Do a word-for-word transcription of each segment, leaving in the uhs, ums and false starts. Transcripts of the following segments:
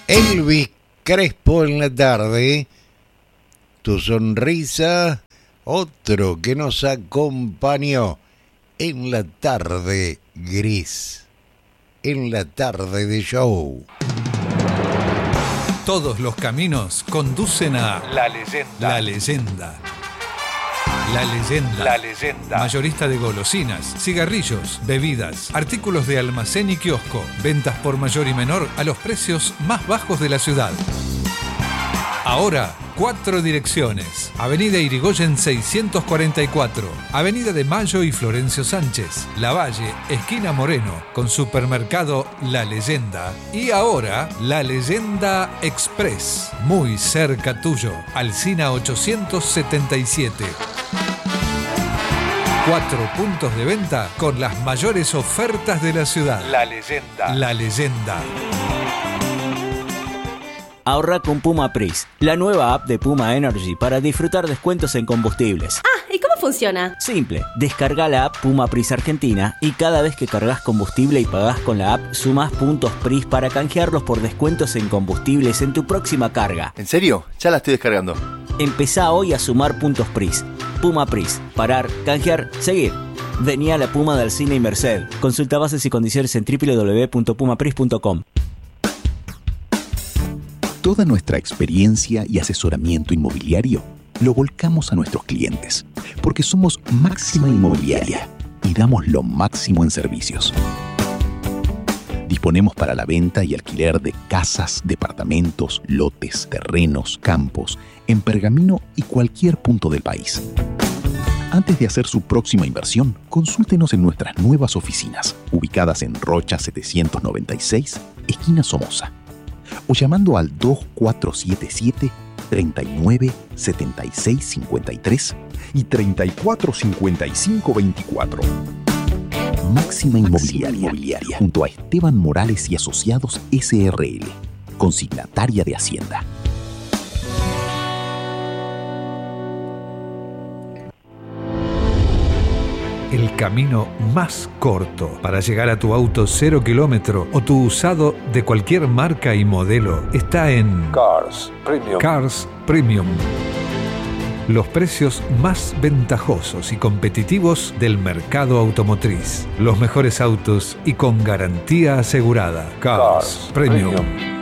Elvis Crespo en la tarde. Tu sonrisa, otro que nos acompañó en la tarde gris, en la tarde de show. Todos los caminos conducen a La Leyenda. La Leyenda. La Leyenda. La Leyenda. Mayorista de golosinas, cigarrillos, bebidas, artículos de almacén y kiosco. Ventas por mayor y menor a los precios más bajos de la ciudad. Ahora, cuatro direcciones. Avenida Irigoyen seiscientos cuarenta y cuatro. Avenida de Mayo y Florencio Sánchez. Lavalle, esquina Moreno, con supermercado La Leyenda. Y ahora, La Leyenda Express. Muy cerca tuyo. Alsina ochocientos setenta y siete. Cuatro puntos de venta con las mayores ofertas de la ciudad. La Leyenda. La Leyenda. Ahorra con Puma Pris, la nueva app de Puma Energy para disfrutar descuentos en combustibles. Ah, ¿y cómo funciona? Simple, descarga la app Puma Pris Argentina y cada vez que cargas combustible y pagás con la app, sumás puntos Pris para canjearlos por descuentos en combustibles en tu próxima carga. ¿En serio? Ya la estoy descargando. Empezá hoy a sumar puntos Pris. Puma Pris, parar, canjear, seguir. Vení a la Puma de Alsina y Merced. Consulta bases y condiciones en doble u doble u doble u punto puma pris punto com. Toda nuestra experiencia y asesoramiento inmobiliario lo volcamos a nuestros clientes, porque somos Máxima Inmobiliaria y damos lo máximo en servicios. Disponemos para la venta y alquiler de casas, departamentos, lotes, terrenos, campos, en Pergamino y cualquier punto del país. Antes de hacer su próxima inversión, consúltenos en nuestras nuevas oficinas, ubicadas en Rocha setecientos noventa y seis, esquina Somoza, o llamando al dos cuatro siete siete, tres nueve, siete seis cinco tres y treinta y cuatro cincuenta y cinco veinticuatro. Máxima Inmobiliaria, Inmobiliaria, junto a Esteban Morales y Asociados S R L, consignataria de Hacienda. El camino más corto para llegar a tu auto cero kilómetro o tu usado de cualquier marca y modelo está en Cars Premium. Cars Premium. Los precios más ventajosos y competitivos del mercado automotriz. Los mejores autos y con garantía asegurada. Cars, Cars Premium. Premium.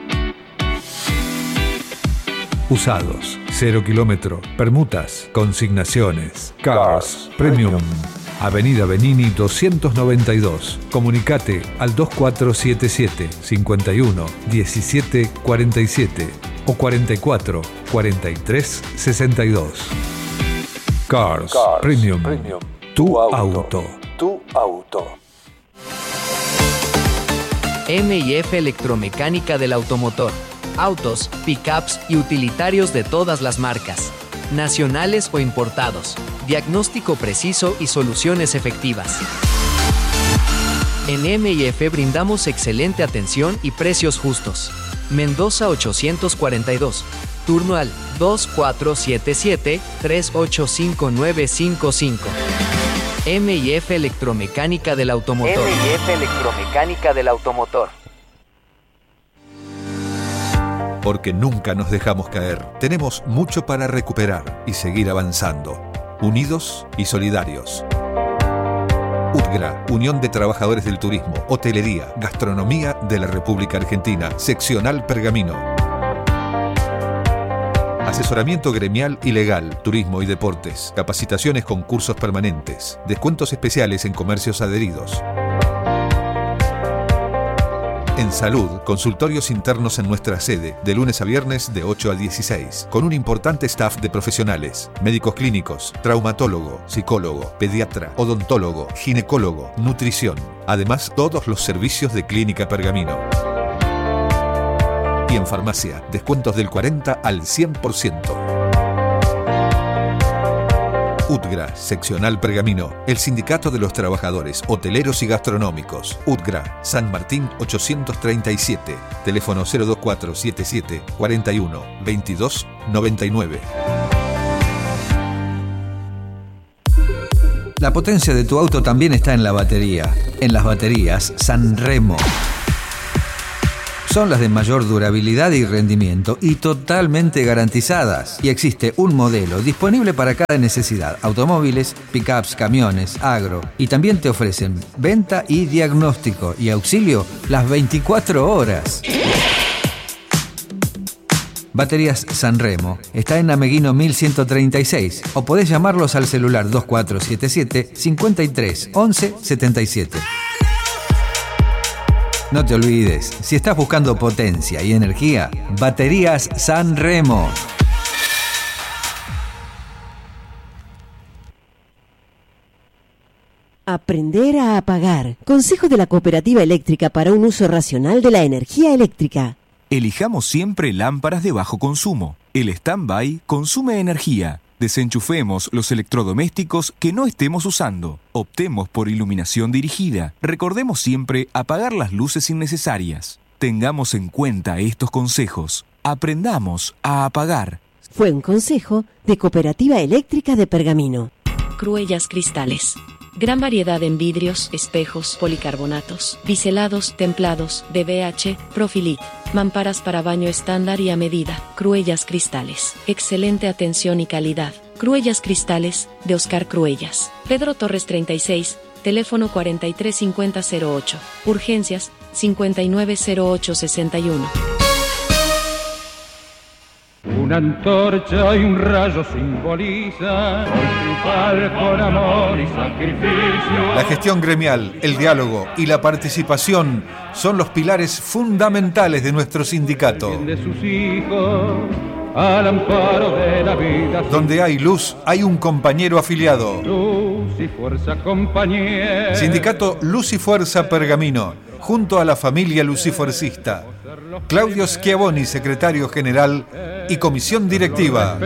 Usados, cero kilómetro, permutas, consignaciones. Cars, Cars Premium. Premium. Avenida Benini doscientos noventa y dos. Comunicate al dos cuatro siete siete, cinco uno, uno siete cuatro siete o cuarenta y cuatro, cuarenta y tres, sesenta y dos. Cars, Cars Premium. Premium. Tu, Tu auto. auto. Tu auto. M y F Electromecánica del Automotor. Autos, pickups y utilitarios de todas las marcas, nacionales o importados. Diagnóstico preciso y soluciones efectivas. En M y F brindamos excelente atención y precios justos. Mendoza ochocientos cuarenta y dos. Turno al dos cuatro siete siete, tres ocho cinco nueve cinco cinco. M y F Electromecánica del Automotor. M y F Electromecánica del Automotor. Porque nunca nos dejamos caer. Tenemos mucho para recuperar y seguir avanzando. Unidos y solidarios. UTGRA, Unión de Trabajadores del Turismo, Hotelería, Gastronomía de la República Argentina, Seccional Pergamino. Asesoramiento gremial y legal, turismo y deportes, capacitaciones con cursos permanentes, descuentos especiales en comercios adheridos. En salud, consultorios internos en nuestra sede, de lunes a viernes de ocho a dieciséis, con un importante staff de profesionales, médicos clínicos, traumatólogo, psicólogo, pediatra, odontólogo, ginecólogo, nutrición. Además, todos los servicios de Clínica Pergamino. Y en farmacia, descuentos del cuarenta al cien por ciento. UTGRA, Seccional Pergamino, el Sindicato de los Trabajadores Hoteleros y Gastronómicos. UTGRA, San Martín ochocientos treinta y siete, teléfono cero dos cuatro siete siete, cuarenta y uno, veintidós, noventa y nueve. La potencia de tu auto también está en la batería. En las baterías San Remo. son las de mayor durabilidad y rendimiento y totalmente garantizadas. Y existe un modelo disponible para cada necesidad: automóviles, pickups, camiones, agro. Y también te ofrecen venta y diagnóstico y auxilio las veinticuatro horas. Baterías Sanremo está en Ameguino mil ciento treinta y seis o podés llamarlos al celular dos cuatro siete siete, cinco tres, once, setenta y siete. No te olvides, si estás buscando potencia y energía, Baterías Sanremo. Aprender a apagar. Consejo de la Cooperativa Eléctrica para un uso racional de la energía eléctrica. Elijamos siempre lámparas de bajo consumo. El stand-by consume energía. Desenchufemos los electrodomésticos que no estemos usando. Optemos por iluminación dirigida. Recordemos siempre apagar las luces innecesarias. Tengamos en cuenta estos consejos. Aprendamos a apagar. Fue un consejo de Cooperativa Eléctrica de Pergamino. Cruellas Cristales. Gran variedad en vidrios, espejos, policarbonatos, biselados, templados, D B H, Profilit, mamparas para baño estándar y a medida. Cruellas Cristales. Excelente atención y calidad. Cruellas Cristales, de Oscar Cruellas. Pedro Torres treinta y seis, teléfono cuarenta y tres cincuenta cero ocho. Urgencias, cincuenta y nueve cero ocho sesenta y uno. Una antorcha y un rayo simboliza triunfar con amor y sacrificio. La gestión gremial, el diálogo y la participación son los pilares fundamentales de nuestro sindicato. De sus hijos, al amparo de la vida. Donde hay luz, hay un compañero afiliado. Luz y fuerza, compañera. Sindicato Luz y Fuerza Pergamino, junto a la familia lucifuercista. Claudio Schiavoni, secretario general y comisión directiva.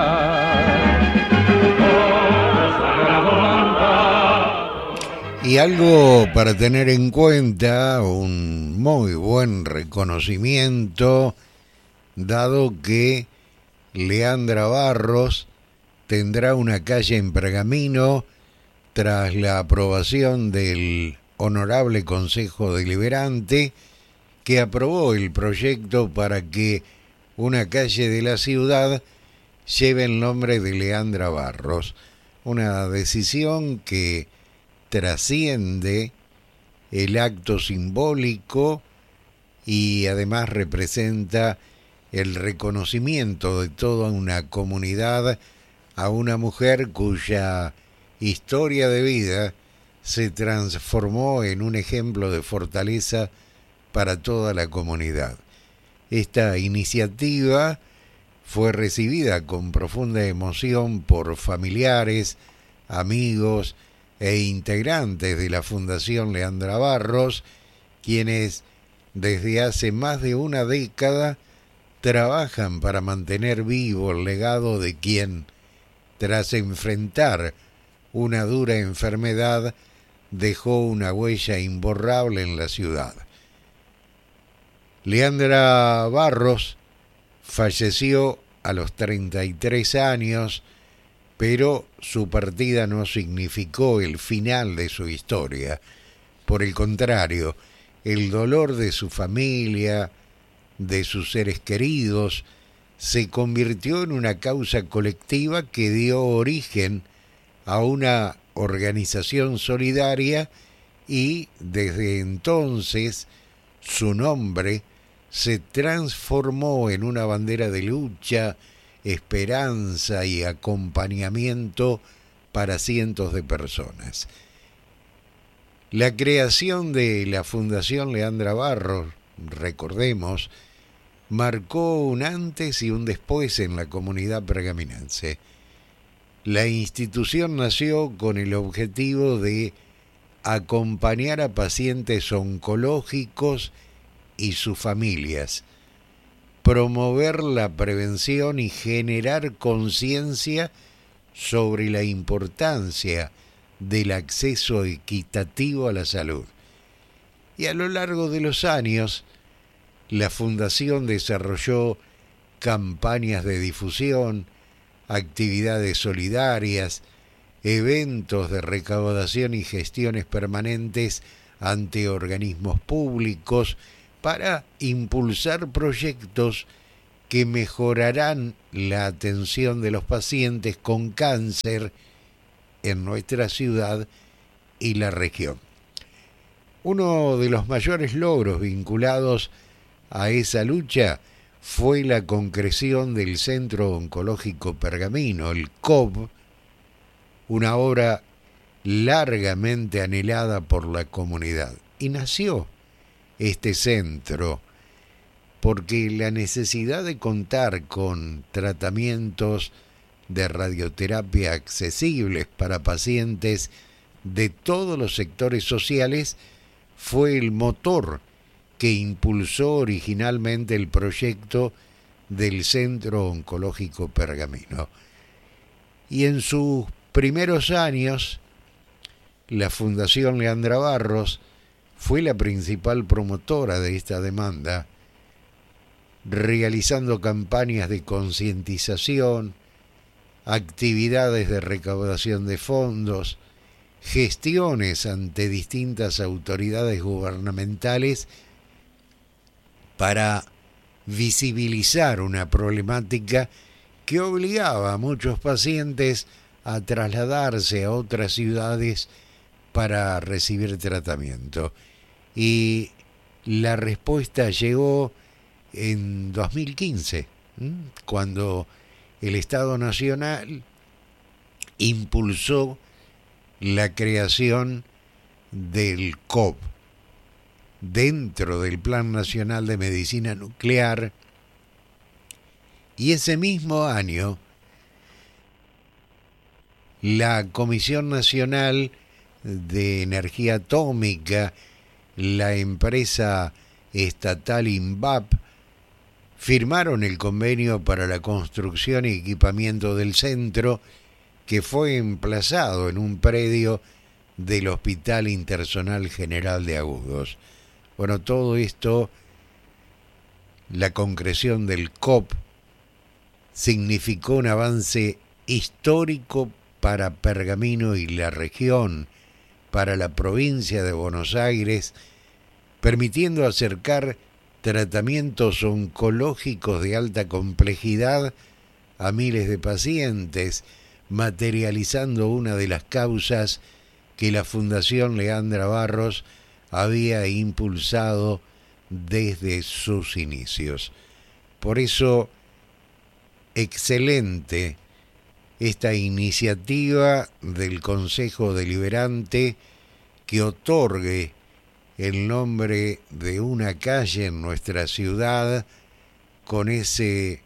Y algo para tener en cuenta, un muy buen reconocimiento, dado que Leandra Barros tendrá una calle en Pergamino tras la aprobación del Honorable Consejo Deliberante, que aprobó el proyecto para que una calle de la ciudad lleve el nombre de Leandra Barros. Una decisión que trasciende el acto simbólico y además representa el reconocimiento de toda una comunidad a una mujer cuya historia de vida se transformó en un ejemplo de fortaleza para toda la comunidad. Esta iniciativa fue recibida con profunda emoción por familiares, amigos e integrantes de la Fundación Leandra Barros, quienes desde hace más de una década trabajan para mantener vivo el legado de quien, tras enfrentar una dura enfermedad, dejó una huella imborrable en la ciudad. Leandra Barros falleció a los treinta y tres años, pero su partida no significó el final de su historia. Por el contrario, el dolor de su familia, de sus seres queridos, se convirtió en una causa colectiva que dio origen a una organización solidaria y desde entonces su nombre se transformó en una bandera de lucha, esperanza y acompañamiento para cientos de personas. La creación de la Fundación Leandra Barros, recordemos, marcó un antes y un después en la comunidad pergaminense. La institución nació con el objetivo de acompañar a pacientes oncológicos y sus familias, promover la prevención y generar conciencia sobre la importancia del acceso equitativo a la salud. Y a lo largo de los años, la Fundación desarrolló campañas de difusión, actividades solidarias, eventos de recaudación y gestiones permanentes ante organismos públicos, para impulsar proyectos que mejorarán la atención de los pacientes con cáncer en nuestra ciudad y la región. Uno de los mayores logros vinculados a esa lucha fue la concreción del Centro Oncológico Pergamino, el C O P, una obra largamente anhelada por la comunidad. Y nació este centro porque la necesidad de contar con tratamientos de radioterapia accesibles para pacientes de todos los sectores sociales fue el motor que impulsó originalmente el proyecto del Centro Oncológico Pergamino. Y en sus primeros años, la Fundación Leandra Barros fue la principal promotora de esta demanda, realizando campañas de concientización, actividades de recaudación de fondos, gestiones ante distintas autoridades gubernamentales para visibilizar una problemática que obligaba a muchos pacientes a trasladarse a otras ciudades para recibir tratamiento. Y la respuesta llegó en dos mil quince, cuando el Estado Nacional impulsó la creación del C O P dentro del Plan Nacional de Medicina Nuclear, y ese mismo año la Comisión Nacional de Energía Atómica, la empresa estatal INVAP, firmaron el convenio para la construcción y equipamiento del centro, que fue emplazado en un predio del Hospital Interzonal General de Agudos. Bueno, todo esto, la concreción del C O P, significó un avance histórico para Pergamino y la región, para la provincia de Buenos Aires, permitiendo acercar tratamientos oncológicos de alta complejidad a miles de pacientes, materializando una de las causas que la Fundación Leandra Barros había impulsado desde sus inicios. Por eso, excelente esta iniciativa del Consejo Deliberante que otorgue el nombre de una calle en nuestra ciudad con ese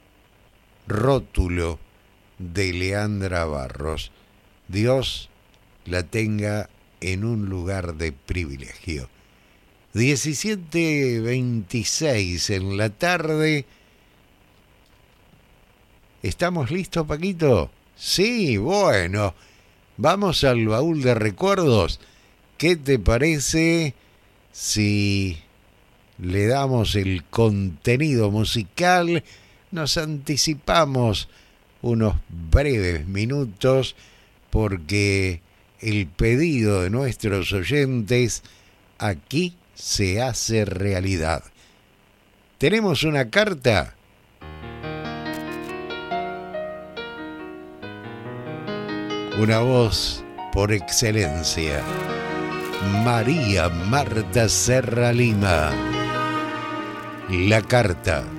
rótulo de Leandra Barros. Dios la tenga en un lugar de privilegio. diecisiete veintiséis en la tarde. ¿Estamos listos, Paquito? Sí, bueno. Vamos al baúl de recuerdos. ¿Qué te parece si le damos el contenido musical? Nos anticipamos unos breves minutos porque el pedido de nuestros oyentes aquí se hace realidad. ¿Tenemos una carta? Una voz por excelencia. María Marta Serra Lima. La carta.